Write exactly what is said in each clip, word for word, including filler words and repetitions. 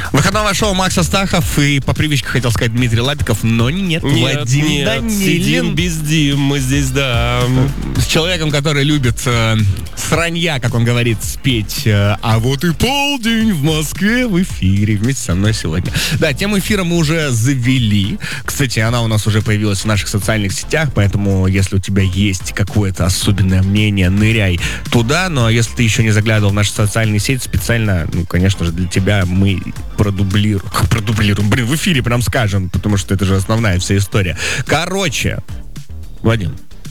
Выходное шоу Макс Астахов и по привычке хотел сказать Дмитрий Лапиков, но нет, нет Вадим нет, Данилин. Сидим без Дим, мы здесь, да. С человеком, который любит э, сранья, как он говорит, спеть. Э, а вот и полдень в Москве в эфире вместе со мной сегодня. Да, тему эфира мы уже завели. Кстати, она у нас уже появилась в наших социальных сетях, поэтому если у тебя есть какое-то особенное мнение, ныряй туда. Но если ты еще не заглядывал в наши социальные сети, специально, ну, конечно же, для тебя мы продублируем. Продублируем, блин, в эфире прям скажем, потому что это же основная вся история. Короче, Вадим.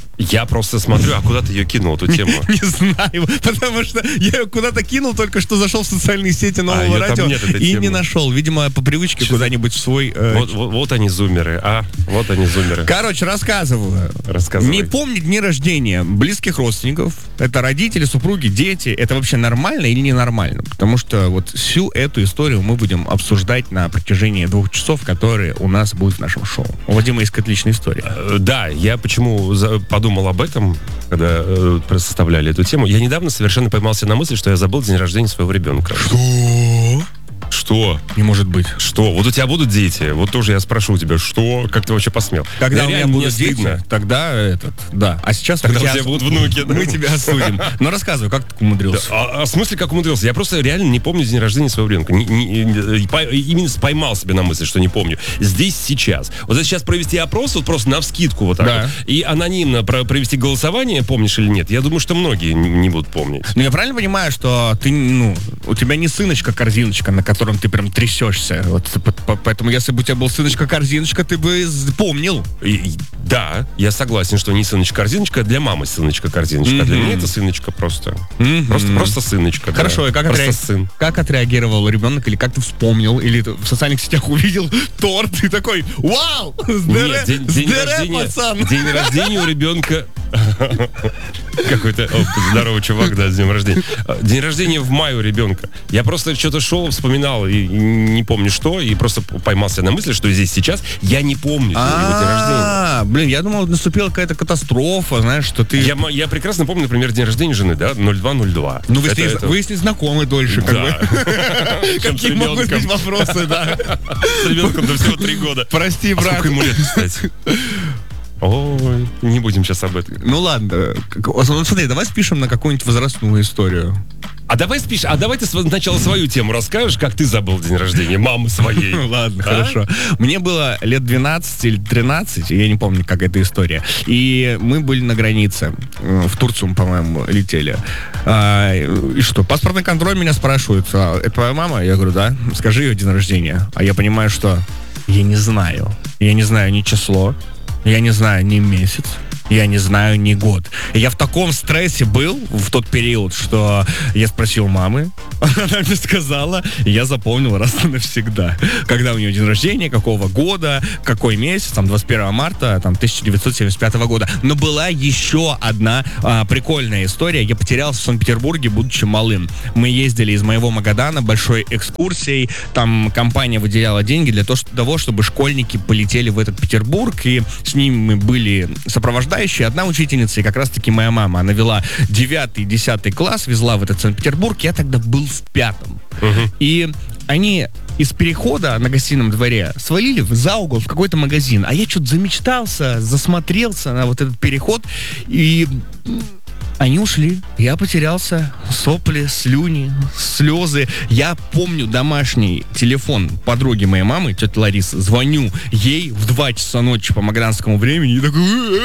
Я просто смотрю, а куда ты ее кинул, эту тему? Не знаю, потому что я ее куда-то кинул, только что зашел в социальные сети нового а, радио нет, и темы. не нашел. Видимо, по привычке Что? куда-нибудь в свой... Э... Вот, вот, вот они зумеры, а? Вот они зумеры. Короче, рассказываю. Рассказывай. Не помнить дни рождения близких родственников. Это родители, супруги, дети. Это вообще нормально или ненормально? Потому что вот всю эту историю мы будем обсуждать на протяжении двух часов, которые у нас будут в нашем шоу. У Вадима есть отличная история. Да, я почему подумал думал об этом, когда э, составляли эту тему. Я недавно совершенно поймался на мысли, что я забыл день рождения своего ребенка. Что? Что? Не может быть. Что? Вот у тебя будут дети. Вот тоже я спрошу у тебя, что? Как ты вообще посмел? Когда да, у меня будут дети, стыдно. Тогда этот, да. А сейчас тогда мы у тебя будут внуки. Мы да? тебя осудим. Но рассказывай, как ты умудрился? Да, а, а в смысле, как умудрился? Я просто реально не помню день рождения своего ребенка. Не, не, не, по, именно поймал себя на мысли, что не помню. Здесь, сейчас. Вот если сейчас провести опрос, вот просто навскидку вот так да. вот, и анонимно про, провести голосование, помнишь или нет, я думаю, что многие не, не будут помнить. Ну, я правильно понимаю, что ты, ну, у тебя не сыночка-корзиночка, на котором ты прям трясешься. Вот, поэтому, если бы у тебя был сыночка-корзиночка, ты бы помнил. И, да, я согласен, что не сыночка-корзиночка, а для мамы сыночка-корзиночка. Mm-hmm. А для меня это сыночка просто. Mm-hmm. Просто, просто сыночка. Хорошо, да. и как, отре... сын. как отреагировал ребенок, или как ты вспомнил, или ты в социальных сетях увидел торт и такой: вау! Здоровье, Нет, день, день, рождения, пацан! День рождения у ребенка... Какой-то здоровый чувак, да, с днем рождения. День рождения в мае у ребенка. Я просто что-то шел, вспоминал, и не помню что, и просто поймался на мысли, что здесь сейчас я не помню его день рождения. Блин, я думал, наступила какая-то катастрофа, знаешь, что ты... Я, я прекрасно помню, например, день рождения жены, да, ноль два ноль два. Ну, вы, это, с, ней, это... вы с ней знакомы дольше, как бы. Какие могут быть вопросы, да. С ребенком до всего три года. Прости, брат. Сколько ему лет, кстати? Ой, не будем сейчас об этом. Ну ладно. Ну, смотри, давай спишем на какую-нибудь возрастную историю. А давай спишь, а давай ты сначала свою тему расскажешь, как ты забыл день рождения мамы своей. Ладно, хорошо. Мне было лет двенадцать или тринадцать, я не помню, как эта история. И мы были на границе. В Турцию, по-моему, летели. И что, паспортный контроль меня спрашивают: это твоя мама? Я говорю, да. Скажи ее день рождения. А я понимаю, что я не знаю. Я не знаю ни число. Я не знаю ни месяц, я не знаю ни год. И я в таком стрессе был в тот период, что я спросил мамы, она мне сказала, и я запомнил раз и навсегда. Когда у нее день рождения, какого года, какой месяц, там, двадцать первого марта, там, тысяча девятьсот семьдесят пятого года. Но была еще одна а, прикольная история. Я потерялся в Санкт-Петербурге, будучи малым. Мы ездили из моего Магадана большой экскурсией. Там компания выделяла деньги для того, чтобы школьники полетели в этот Петербург, и с ними были сопровождающие. Одна учительница, и как раз-таки моя мама, она вела девятый, десятый класс, везла в этот Санкт-Петербург. Я тогда был в пятом. Uh-huh. И они из перехода на гостином дворе свалили за угол в какой-то магазин. А я что-то замечтался, засмотрелся на вот этот переход, и они ушли. Я потерялся. Сопли, слюни, слезы. Я помню домашний телефон подруги моей мамы, тети Ларисы. Звоню ей в два часа ночи по магаданскому времени и такой: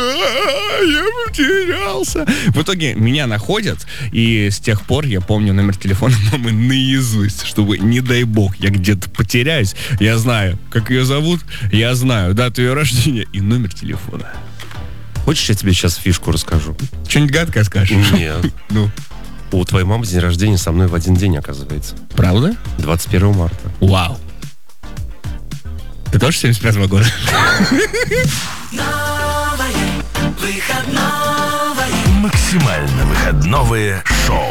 я потерялся. В итоге меня находят, и с тех пор я помню номер телефона мамы наизусть, чтобы, не дай бог, я где-то потеряюсь. Я знаю, как ее зовут, я знаю дату ее рождения и номер телефона. Хочешь, я тебе сейчас фишку расскажу? Что-нибудь гадкое скажешь? Нет. Ну. У твоей мамы день рождения со мной в один день, оказывается. Правда? двадцать первого марта. Вау. Ты тоже семьдесят пятого года? Максимально выходное шоу.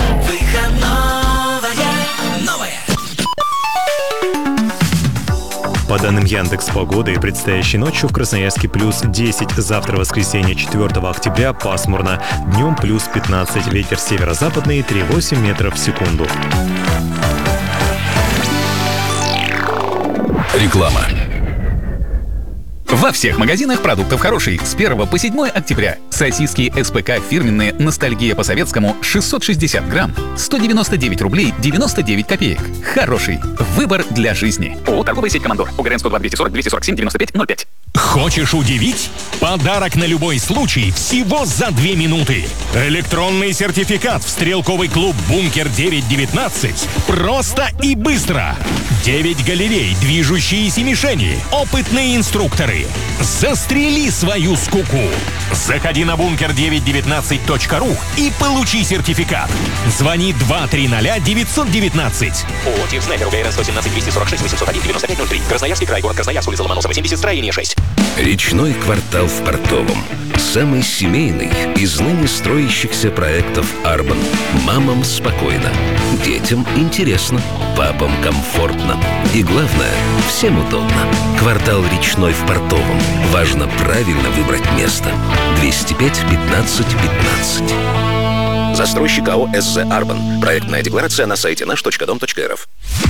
По данным Яндекс.Погоды, предстоящей ночью в Красноярске плюс десять, завтра воскресенье четвёртого октября пасмурно, днем плюс пятнадцать, ветер северо-западный три целых восемь метров в секунду. Реклама. Во всех магазинах продуктов хороший. С первого по седьмое октября. Сосиски СПК фирменные «Ностальгия по советскому» шестьсот шестьдесят грамм. сто девяносто девять рублей девяносто девять копеек. Хороший. Выбор для жизни. ООО «Торговая сеть Командор». УГРН сто два двести сорок двести сорок семь девяносто пять ноль пять. Хочешь удивить? Подарок на любой случай всего за две минуты. Электронный сертификат в стрелковый клуб «Бункер девять девятнадцать». Просто и быстро. девять галерей, движущиеся мишени, опытные инструкторы. Застрели свою скуку. Заходи на бункер девять девятнадцать точка ру и получи сертификат. Звони два три ноль девять девятнадцать. ООО «Тир Снайпер», УГРН сто семнадцать двести сорок шесть восемьсот один девяносто пять ноль три. Красноярский край, город Красноярск, улица Ломоносова, семьдесят, строение шесть. Речной квартал в Портовом. Самый семейный из ныне строящихся проектов Арбан. Мамам спокойно, детям интересно, папам комфортно. И главное, всем удобно. Квартал Речной в Портовом. Важно правильно выбрать место. двести пять пятнадцать пятнадцать. Застройщик АО «СЗ Арбан». Проектная декларация на сайте наш точка дом точка эр эф.